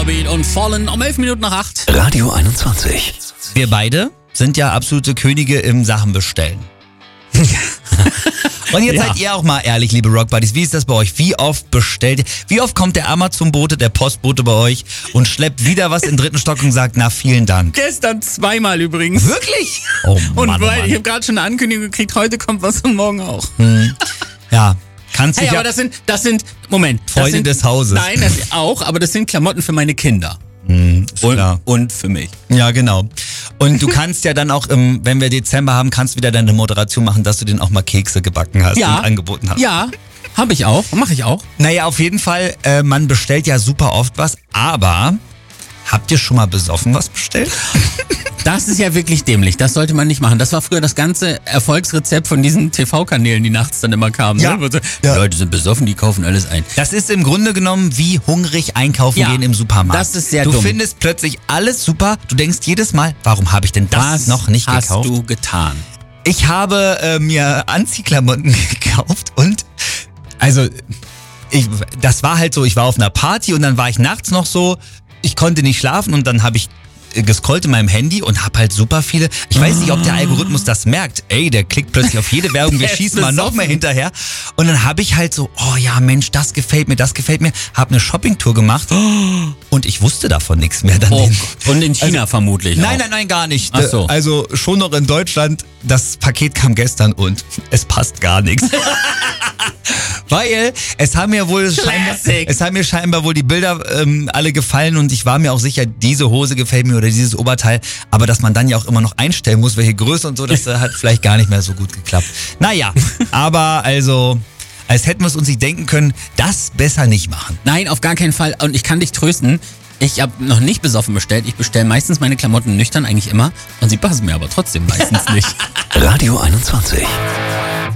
Motorbeat und Fallen um 11 Minuten nach 8. Radio 21. Wir beide sind ja absolute Könige im Sachen bestellen. Und jetzt seid ihr auch mal ehrlich, liebe Rock Buddies, wie ist das bei euch? Wie oft bestellt ihr? Wie oft kommt der Amazon-Bote, der Postbote bei euch und schleppt wieder was in den 3. Stock und sagt, na vielen Dank? Gestern zweimal übrigens. Wirklich? Oh Und Mann, weil oh ich Mann. habe gerade schon eine Ankündigung gekriegt, heute kommt was und morgen auch. Ja, kannst Hey, dich aber ja... das sind, Moment. das Freunde sind, des Hauses. Nein, das auch, aber das sind Klamotten für meine Kinder. Ist klar. Und für mich. Ja, genau. Und du kannst ja dann auch, wenn wir Dezember haben, kannst du wieder deine Moderation machen, dass du denen auch mal Kekse gebacken hast und angeboten hast. Ja, habe ich auch, mache ich auch. Naja, auf jeden Fall, man bestellt ja super oft was, aber habt ihr schon mal besoffen was bestellt? Das ist ja wirklich dämlich, das sollte man nicht machen. Das war früher das ganze Erfolgsrezept von diesen TV-Kanälen, die nachts dann immer kamen. Ja. Ne? Ja. Die Leute sind besoffen, die kaufen alles ein. Das ist im Grunde genommen wie hungrig einkaufen Ja, gehen im Supermarkt. das ist sehr du dumm. findest plötzlich alles super, du denkst jedes Mal, warum habe ich denn das Was noch nicht hast gekauft? du getan? Ich habe mir Anziehklamotten gekauft und also das war halt so, ich war auf einer Party und dann war ich nachts noch so, ich konnte nicht schlafen und dann habe ich gescrollt in meinem Handy und hab halt super viele, ich weiß nicht, ob der Algorithmus das merkt, der klickt plötzlich auf jede Werbung, wir Der ist schießen mal noch besoffen. mehr hinterher und dann habe ich halt so, oh ja Mensch, das gefällt mir, hab eine Shoppingtour gemacht und ich wusste davon nichts mehr. Dann Oh, und in China vermutlich Nein, auch. nein, gar nicht. Ach so. Also schon noch in Deutschland, das Paket kam gestern und es passt gar nichts. Weil es haben mir scheinbar wohl die Bilder alle gefallen und ich war mir auch sicher, diese Hose gefällt mir oder dieses Oberteil, aber dass man dann ja auch immer noch einstellen muss, welche Größe und so, das hat vielleicht gar nicht mehr so gut geklappt. Naja, aber also, als hätten wir es uns nicht denken können, das besser nicht machen. Nein, auf gar keinen Fall. Und ich kann dich trösten, ich habe noch nicht besoffen bestellt. Ich bestelle meistens meine Klamotten nüchtern eigentlich immer und sie passen mir aber trotzdem meistens nicht. Radio 21.